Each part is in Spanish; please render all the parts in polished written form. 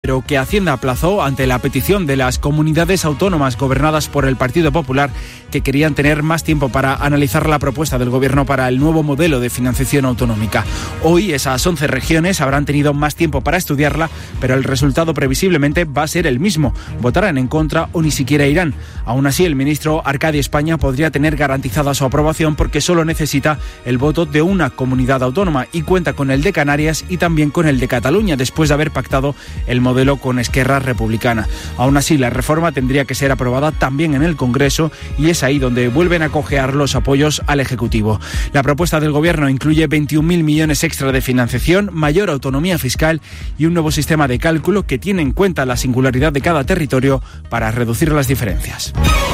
pero que Hacienda aplazó ante la petición de las comunidades autónomas gobernadas por el Partido Popular, que querían tener más tiempo para analizar la propuesta del Gobierno para el nuevo modelo de financiación autonómica. Hoy esas 11 regiones habrán tenido más tiempo para estudiarla, pero el resultado previsiblemente va a ser el mismo. Votarán en contra o ni siquiera irán. Aún así, el ministro Arcadio España podría tener garantizada su aprobación porque solo necesita el voto de una comunidad autónoma y cuenta con el de Canarias y también con el de Cataluña, después de haber pactado el modelo con Esquerra Republicana. Aún así, la reforma tendría que ser aprobada también en el Congreso y es ahí donde vuelven a cojear los apoyos al Ejecutivo. La propuesta del Gobierno incluye 21.000 millones extra de financiación, mayor autonomía fiscal y un nuevo sistema de cálculo que tiene en cuenta la singularidad de cada territorio para reducir las diferencias.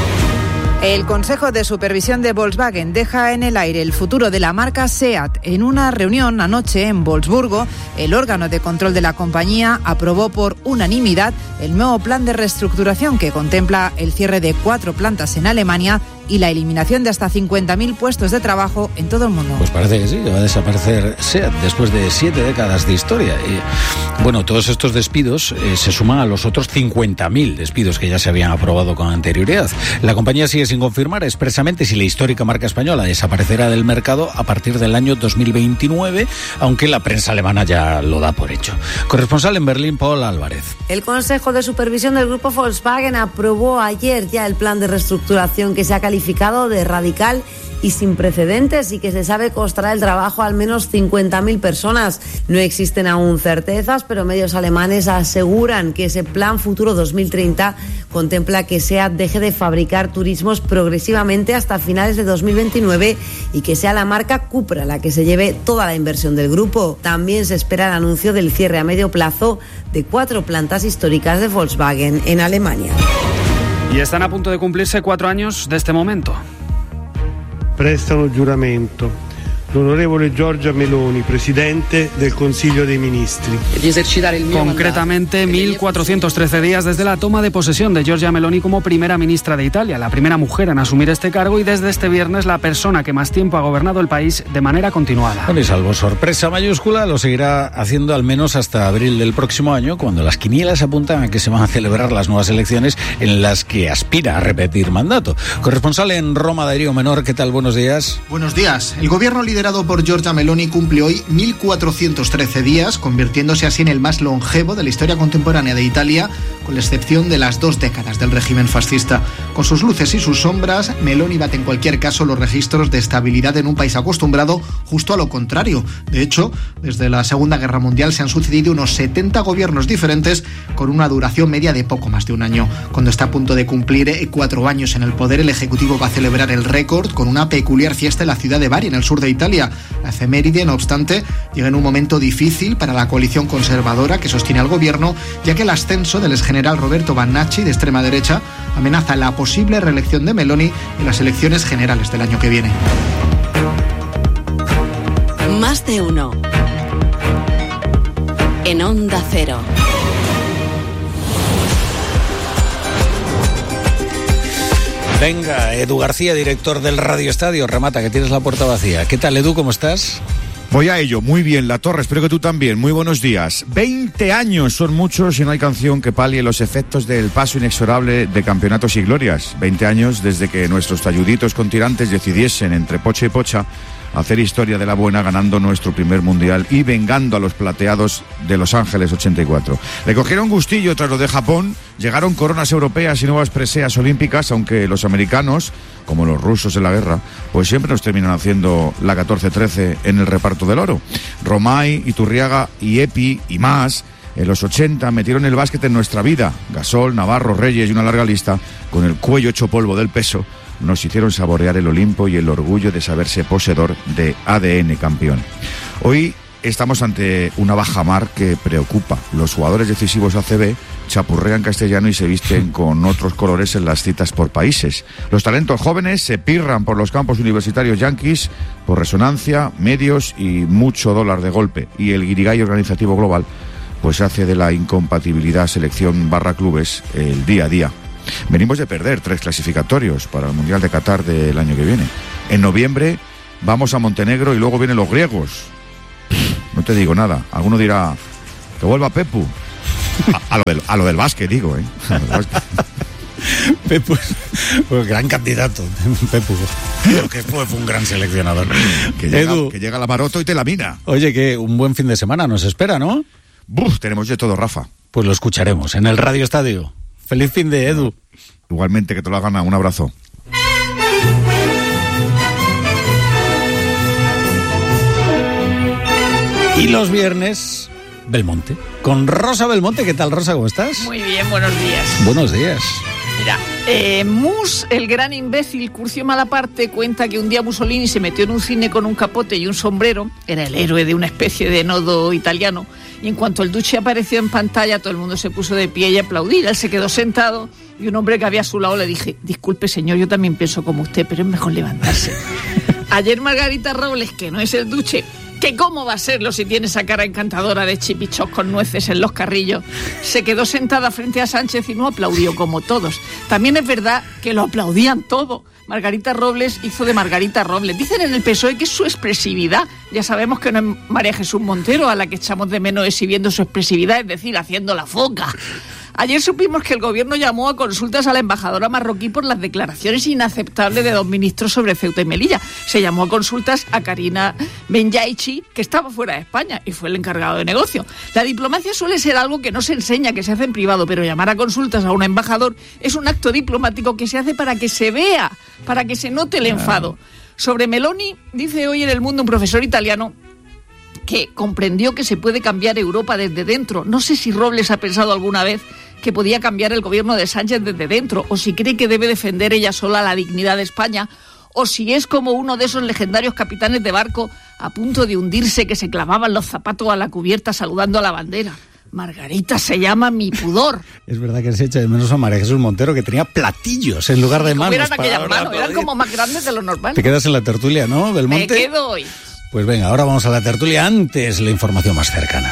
El Consejo de Supervisión de Volkswagen deja en el aire el futuro de la marca SEAT. En una reunión anoche en Wolfsburgo, el órgano de control de la compañía aprobó por unanimidad el nuevo plan de reestructuración que contempla el cierre de 4 plantas en Alemania y la eliminación de hasta 50.000 puestos de trabajo en todo el mundo. Pues parece que sí, que va a desaparecer SEAT después de 7 décadas de historia. Y bueno, todos estos despidos se suman a los otros 50.000 despidos que ya se habían aprobado con anterioridad. La compañía sigue sin confirmar expresamente si la histórica marca española desaparecerá del mercado a partir del año 2029, aunque la prensa alemana ya lo da por hecho. Corresponsal en Berlín, Paul Álvarez. El Consejo de Supervisión del Grupo Volkswagen aprobó ayer ya el plan de reestructuración que se ha calificado de radical y sin precedentes y que se sabe costará el trabajo a al menos 50.000 personas. No existen aún certezas, pero medios alemanes aseguran que ese plan Futuro 2030 contempla que SEAT deje de fabricar turismos progresivamente hasta finales de 2029 y que sea la marca Cupra la que se lleve toda la inversión del grupo. También se espera el anuncio del cierre a medio plazo de 4 plantas históricas de Volkswagen en Alemania. Y están a punto de cumplirse 4 años de este momento. Prestano giuramento l'onorevole Giorgia Meloni, presidente del Consiglio dei Ministri. Concretamente, 1.413 días desde la toma de posesión de Giorgia Meloni como primera ministra de Italia, la primera mujer en asumir este cargo y desde este viernes la persona que más tiempo ha gobernado el país de manera continuada. Bueno, y salvo sorpresa mayúscula, lo seguirá haciendo al menos hasta abril del próximo año, cuando las quinielas apuntan a que se van a celebrar las nuevas elecciones en las que aspira a repetir mandato. Corresponsal en Roma, Darío Menor, ¿qué tal? Buenos días. Buenos días. El gobierno liderado por Giorgia Meloni cumple hoy 1.413 días, convirtiéndose así en el más longevo de la historia contemporánea de Italia, con la excepción de las 2 décadas del régimen fascista. Con sus luces y sus sombras, Meloni bate en cualquier caso los registros de estabilidad en un país acostumbrado justo a lo contrario. De hecho, desde la Segunda Guerra Mundial se han sucedido unos 70 gobiernos diferentes con una duración media de poco más de un año. Cuando está a punto de cumplir 4 años en el poder, el Ejecutivo va a celebrar el récord con una peculiar fiesta en la ciudad de Bari, en el sur de Italia. La efeméride, no obstante, llega en un momento difícil para la coalición conservadora que sostiene al gobierno, ya que el ascenso del exgeneral Roberto Bannacci, de extrema derecha, amenaza la posible reelección de Meloni en las elecciones generales del año que viene. Más de uno. En Onda Cero. Venga, Edu García, director del Radio Estadio, remata, que tienes la puerta vacía. ¿Qué tal, Edu? ¿Cómo estás? Voy a ello, muy bien, La Torre, espero que tú también. Muy buenos días. 20 años son muchos y no hay canción que palie los efectos del paso inexorable de campeonatos y glorias. 20 años desde que nuestros talluditos con tirantes decidiesen entre pocha y pocha hacer historia de la buena, ganando nuestro primer mundial y vengando a los plateados de Los Ángeles 84. Le cogieron gustillo tras lo de Japón, llegaron coronas europeas y nuevas preseas olímpicas, aunque los americanos, como los rusos en la guerra, pues siempre nos terminan haciendo la 14-13 en el reparto del oro. Romay, Iturriaga y Epi y más, en los 80 metieron el básquet en nuestra vida. Gasol, Navarro, Reyes y una larga lista, con el cuello hecho polvo del peso, nos hicieron saborear el Olimpo y el orgullo de saberse poseedor de ADN campeón. Hoy estamos ante una bajamar que preocupa. Los jugadores decisivos ACB chapurrean castellano y se visten con otros colores en las citas por países. Los talentos jóvenes se pirran por los campos universitarios yanquis por resonancia, medios y mucho dólar de golpe. Y el guirigay organizativo global pues hace de la incompatibilidad selección/clubes el día a día. Venimos de perder 3 clasificatorios para el Mundial de Qatar del año que viene. En noviembre vamos a Montenegro y luego vienen los griegos. No te digo nada. Alguno dirá que vuelva Pepu. A lo del básquet, digo, Pepu, pues gran candidato, Pepu. Creo que fue un gran seleccionador. Que llega la Maroto y te la mina. Oye, que un buen fin de semana nos espera, ¿no? Tenemos de todo, Rafa. Pues lo escucharemos en el Radio Estadio. Feliz fin de, Edu. Igualmente, que te lo hagan. Un abrazo. Y los viernes, Belmonte. Con Rosa Belmonte. ¿Qué tal, Rosa? ¿Cómo estás? Muy bien, buenos días. Buenos días. Mira, Mus, el gran imbécil Curcio Malaparte, cuenta que un día Mussolini se metió en un cine con un capote y un sombrero. Era el héroe de una especie de nodo italiano. Y en cuanto el Duce apareció en pantalla, todo el mundo se puso de pie y a aplaudir. Él se quedó sentado y un hombre que había a su lado le dije: disculpe, señor, yo también pienso como usted, pero es mejor levantarse. Ayer Margarita Robles, que no es el Duce, que cómo va a serlo si tiene esa cara encantadora de chipichos con nueces en los carrillos, se quedó sentada frente a Sánchez y no aplaudió como todos. También es verdad que lo aplaudían todo. Margarita Robles hizo de Margarita Robles. Dicen en el PSOE que es su expresividad. Ya sabemos que no es María Jesús Montero, a la que echamos de menos exhibiendo su expresividad, es decir, haciendo la foca. Ayer supimos que el gobierno llamó a consultas a la embajadora marroquí por las declaraciones inaceptables de dos ministros sobre Ceuta y Melilla. Se llamó a consultas a Karina Benyaichi, que estaba fuera de España y fue el encargado de negocio. La diplomacia suele ser algo que no se enseña, que se hace en privado, pero llamar a consultas a un embajador es un acto diplomático que se hace para que se vea, para que se note el enfado. Sobre Meloni, dice hoy en El Mundo un profesor italiano que comprendió que se puede cambiar Europa desde dentro. No sé si Robles ha pensado alguna vez que podía cambiar el gobierno de Sánchez desde dentro, o si cree que debe defender ella sola la dignidad de España, o si es como uno de esos legendarios capitanes de barco a punto de hundirse que se clavaban los zapatos a la cubierta saludando a la bandera. Margarita se llama mi pudor. Es verdad que se echa de menos a María Jesús Montero, que tenía platillos en lugar de manos. Eran aquellas manos, eran como más grandes de lo normal. Te quedas en la tertulia, ¿no, Belmonte? Me quedo hoy. Pues venga, ahora vamos a la tertulia, antes la información más cercana.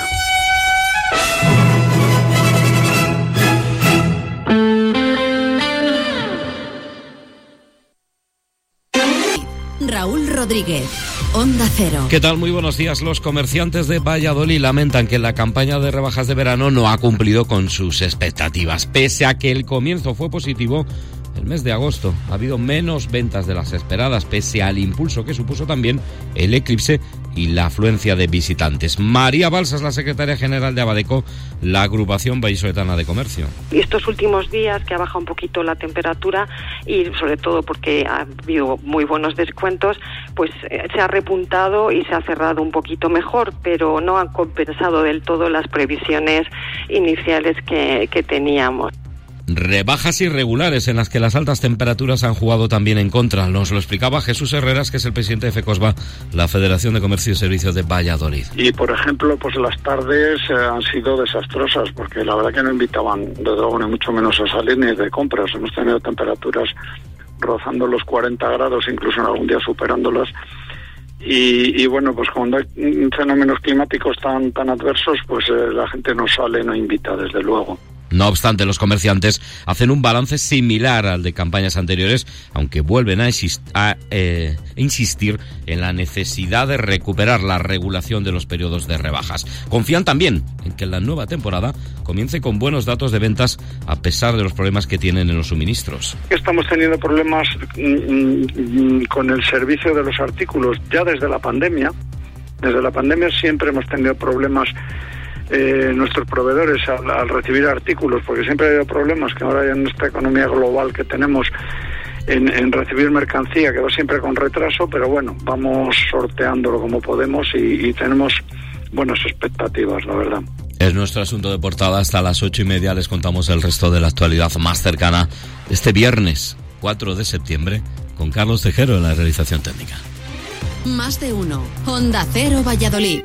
Raúl Rodríguez, Onda Cero. ¿Qué tal? Muy buenos días. Los comerciantes de Valladolid lamentan que la campaña de rebajas de verano no ha cumplido con sus expectativas. Pese a que el comienzo fue positivo, el mes de agosto ha habido menos ventas de las esperadas, pese al impulso que supuso también el eclipse y la afluencia de visitantes. María Balsas, la secretaria general de Abadeco, la agrupación vallisoletana de comercio. Y estos últimos días que ha bajado un poquito la temperatura y sobre todo porque ha habido muy buenos descuentos, pues se ha repuntado y se ha cerrado un poquito mejor, pero no han compensado del todo las previsiones iniciales que teníamos. Rebajas irregulares en las que las altas temperaturas han jugado también en contra. Nos lo explicaba Jesús Herreras, que es el presidente de FECOSVA, la Federación de Comercio y Servicios de Valladolid. Y por ejemplo, pues las tardes han sido desastrosas, porque la verdad que no invitaban, desde luego, ni mucho menos a salir ni de compras. Hemos tenido temperaturas rozando los 40 grados, incluso en algún día superándolas. Y bueno, pues cuando hay fenómenos climáticos tan adversos, pues la gente no sale, no invita, desde luego. No obstante, los comerciantes hacen un balance similar al de campañas anteriores, aunque vuelven a insistir en la necesidad de recuperar la regulación de los periodos de rebajas. Confían también en que la nueva temporada comience con buenos datos de ventas, a pesar de los problemas que tienen en los suministros. Estamos teniendo problemas con el servicio de los artículos ya desde la pandemia. Desde la pandemia siempre hemos tenido problemas nuestros proveedores al recibir artículos, porque siempre ha habido problemas que ahora en esta economía global que tenemos en recibir mercancía, que va siempre con retraso, pero bueno, vamos sorteándolo como podemos y tenemos buenas expectativas, la verdad. Es nuestro asunto de portada. Hasta las 8:30 les contamos el resto de la actualidad más cercana este viernes 4 de septiembre con Carlos Tejero en la realización técnica. Más de uno. Onda Cero Valladolid.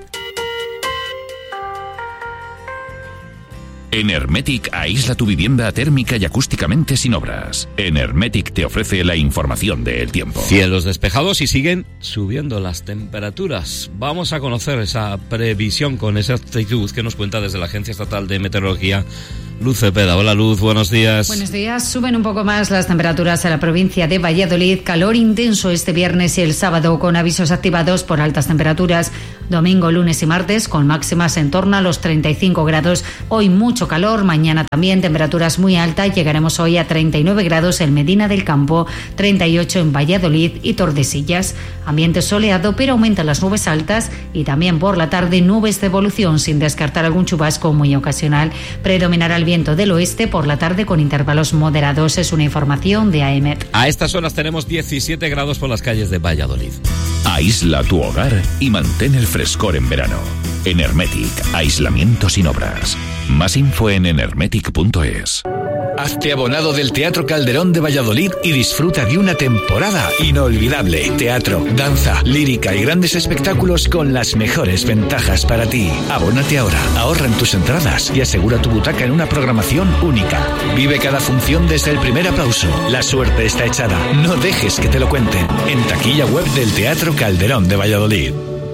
En Hermetic aísla tu vivienda térmica y acústicamente sin obras. En Hermetic te ofrece la información del tiempo. Cielos despejados y siguen subiendo las temperaturas. Vamos a conocer esa previsión con exactitud que nos cuenta desde la Agencia Estatal de Meteorología Luz Cepeda. Hola Luz, buenos días. Buenos días. Suben un poco más las temperaturas en la provincia de Valladolid. Calor intenso este viernes y el sábado con avisos activados por altas temperaturas. Domingo, lunes y martes con máximas en torno a los 35 grados. Hoy mucho calor, mañana también temperaturas muy altas. Llegaremos hoy a 39 grados en Medina del Campo, 38 en Valladolid y Tordesillas. Ambiente soleado, pero aumentan las nubes altas y también por la tarde nubes de evolución sin descartar algún chubasco muy ocasional. Predominará el viento del oeste por la tarde con intervalos moderados. Es una información de AEMET. A estas horas tenemos 17 grados por las calles de Valladolid. Aísla tu hogar y mantén el frescor en verano. Enermetic, aislamiento sin obras. Más info en enermetic.es. Hazte abonado del Teatro Calderón de Valladolid y disfruta de una temporada inolvidable. Teatro, danza, lírica y grandes espectáculos con las mejores ventajas para ti. Abónate ahora, ahorra en tus entradas y asegura tu butaca en una programación única. Vive cada función desde el primer aplauso. La suerte está echada. No dejes que te lo cuenten. En taquilla web del Teatro Calderón de Valladolid.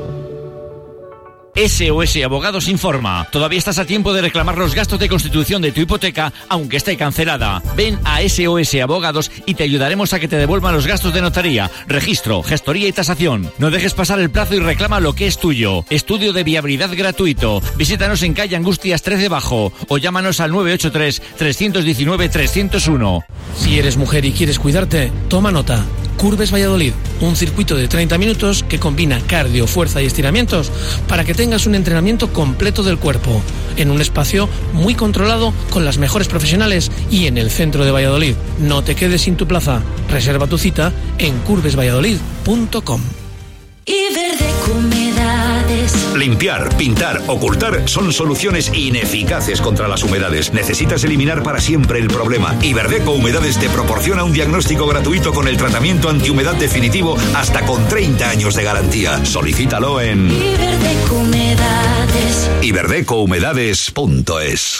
SOS Abogados informa. Todavía estás a tiempo de reclamar los gastos de constitución de tu hipoteca, aunque esté cancelada. Ven a SOS Abogados y te ayudaremos a que te devuelvan los gastos de notaría, registro, gestoría y tasación. No dejes pasar el plazo y reclama lo que es tuyo. Estudio de viabilidad gratuito. Visítanos en calle Angustias 13 Bajo o llámanos al 983-319-301. Si eres mujer y quieres cuidarte, toma nota. Curves Valladolid, un circuito de 30 minutos que combina cardio, fuerza y estiramientos para que tengas un entrenamiento completo del cuerpo, en un espacio muy controlado con las mejores profesionales y en el centro de Valladolid. No te quedes sin tu plaza. Reserva tu cita en curvesvalladolid.com. Iberdeco Humedades. Limpiar, pintar, ocultar son soluciones ineficaces contra las humedades. Necesitas eliminar para siempre el problema. Iberdeco Humedades te proporciona un diagnóstico gratuito con el tratamiento antihumedad definitivo hasta con 30 años de garantía. Solicítalo en Iberdeco Humedades. Iberdecohumedades.es.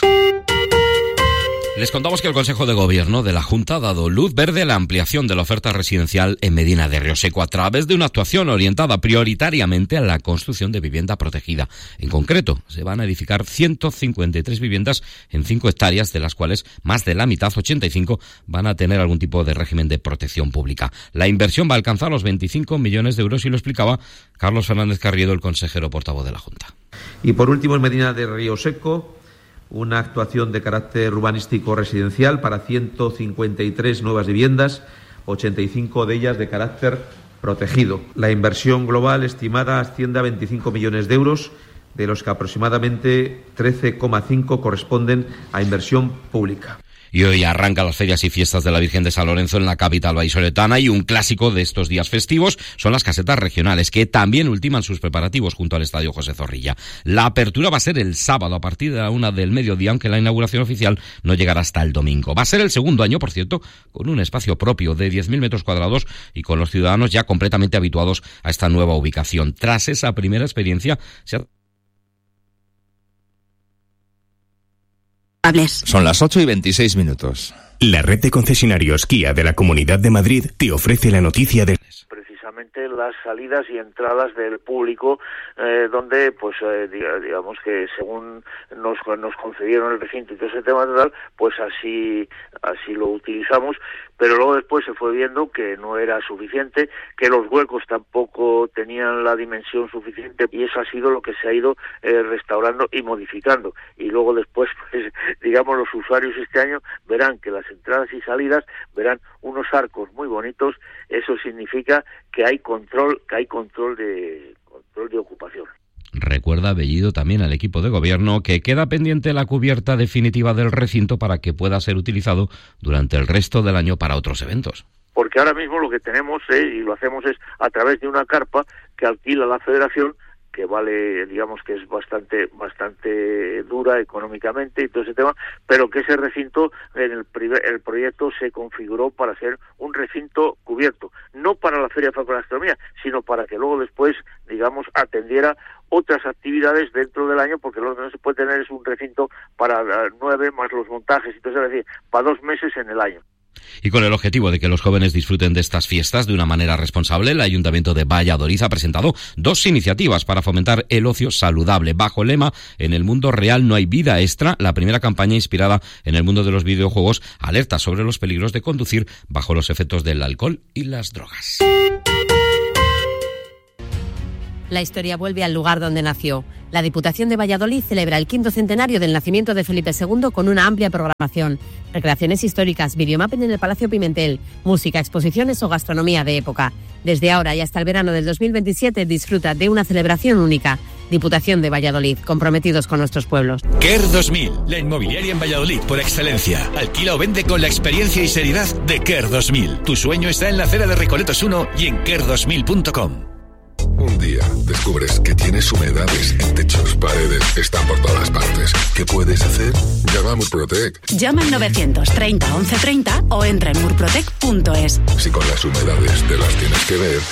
Les contamos que el Consejo de Gobierno de la Junta ha dado luz verde a la ampliación de la oferta residencial en Medina de Rioseco a través de una actuación orientada prioritariamente a la construcción de vivienda protegida. En concreto, se van a edificar 153 viviendas en 5 hectáreas, de las cuales más de la mitad, 85, van a tener algún tipo de régimen de protección pública. La inversión va a alcanzar los 25 millones de euros y lo explicaba Carlos Fernández Carriedo, el consejero portavoz de la Junta. Y por último, en Medina de Rioseco, una actuación de carácter urbanístico residencial para 153 nuevas viviendas, 85 de ellas de carácter protegido. La inversión global estimada asciende a 25 millones de euros, de los que aproximadamente 13,5 corresponden a inversión pública. Y hoy arrancan las ferias y fiestas de la Virgen de San Lorenzo en la capital vallisoletana, y un clásico de estos días festivos son las casetas regionales, que también ultiman sus preparativos junto al Estadio José Zorrilla. La apertura va a ser el sábado a partir de la 1 del mediodía, aunque la inauguración oficial no llegará hasta el domingo. Va a ser el segundo año, por cierto, con un espacio propio de 10.000 metros cuadrados y con los ciudadanos ya completamente habituados a esta nueva ubicación. Tras esa primera experiencia, se ha... Son las 8:26. La red de concesionarios Kia de la Comunidad de Madrid te ofrece la noticia de... Precisamente las salidas y entradas del público, donde pues digamos que según nos concedieron el recinto y todo ese tema tal, pues así lo utilizamos, pero luego después se fue viendo que no era suficiente, que los huecos tampoco tenían la dimensión suficiente, y eso ha sido lo que se ha ido restaurando y modificando. Y luego después, pues digamos, los usuarios este año verán que las entradas y salidas verán unos arcos muy bonitos. Eso significa que hay control de ocupación. Recuerda Bellido también al equipo de gobierno que queda pendiente la cubierta definitiva del recinto para que pueda ser utilizado durante el resto del año para otros eventos. Porque ahora mismo lo que tenemos y lo hacemos es a través de una carpa que alquila la Federación, que vale, digamos que es bastante dura económicamente y todo ese tema, pero que ese recinto en el proyecto se configuró para ser un recinto cubierto, no para la Feria de Falcon Astronomía, sino para que luego después, digamos, atendiera otras actividades dentro del año, porque lo que no se puede tener es un recinto para 9 más los montajes y todo eso, es decir, para 2 meses en el año. Y con el objetivo de que los jóvenes disfruten de estas fiestas de una manera responsable, el Ayuntamiento de Valladolid ha presentado 2 iniciativas para fomentar el ocio saludable. Bajo el lema "En el mundo real no hay vida extra", la primera campaña, inspirada en el mundo de los videojuegos, alerta sobre los peligros de conducir bajo los efectos del alcohol y las drogas. La historia vuelve al lugar donde nació. La Diputación de Valladolid celebra el 5º centenario del nacimiento de Felipe II con una amplia programación. Recreaciones históricas, videomapping en el Palacio Pimentel, música, exposiciones o gastronomía de época. Desde ahora y hasta el verano del 2027 disfruta de una celebración única. Diputación de Valladolid, comprometidos con nuestros pueblos. KER 2000, la inmobiliaria en Valladolid por excelencia. Alquila o vende con la experiencia y seriedad de KER 2000. Tu sueño está en la acera de Recoletos 1 y en KER2000.com. Un día descubres que tienes humedades en techos, paredes, están por todas partes. ¿Qué puedes hacer? Llama a Murprotec. Llama al 930 1130 o entra en murprotec.es. Si con las humedades te las tienes que ver.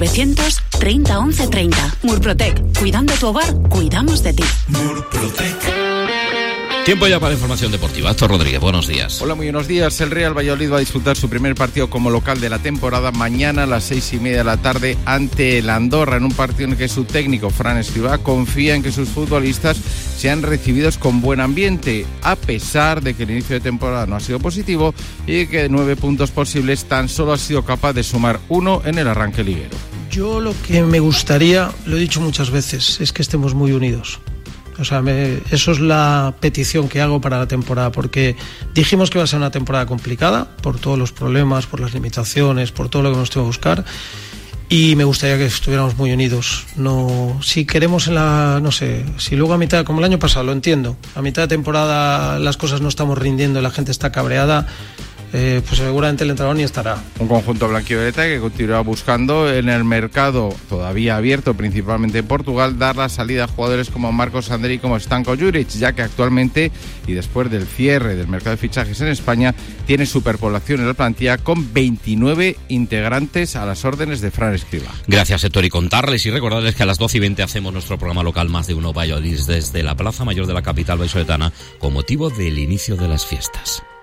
930 1130. Murprotec. Cuidando tu hogar, cuidamos de ti. Murprotec. Tiempo ya para información deportiva. Héctor Rodríguez, buenos días. Hola, muy buenos días. El Real Valladolid va a disputar su primer partido como local de la temporada mañana a las 6:30 de la tarde ante el Andorra, en un partido en el que su técnico, Fran Escribá, confía en que sus futbolistas sean recibidos con buen ambiente, a pesar de que el inicio de temporada no ha sido positivo y que de 9 puntos posibles tan solo ha sido capaz de sumar 1 en el arranque liguero. Yo lo que me gustaría, lo he dicho muchas veces, es que estemos muy unidos. O sea, eso es la petición que hago para la temporada, porque dijimos que iba a ser una temporada complicada por todos los problemas, por las limitaciones, por todo lo que hemos tenido que buscar, y me gustaría que estuviéramos muy unidos. No, si queremos si luego a mitad, como el año pasado, lo entiendo, a mitad de temporada las cosas no estamos rindiendo y la gente está cabreada, pues seguramente el entrenador ni estará. Un conjunto blanquivioleta que continuará buscando en el mercado todavía abierto, principalmente en Portugal, dar la salida a jugadores como Marcos André y como Stanko Juric, ya que actualmente, y después del cierre del mercado de fichajes en España, tiene superpoblación en la plantilla con 29 integrantes a las órdenes de Fran Escribá. Gracias, Héctor, y contarles y recordarles que a las 12:20 hacemos nuestro programa local Más de Uno Valladolid desde la Plaza Mayor de la capital vallisoletana con motivo del inicio de las fiestas.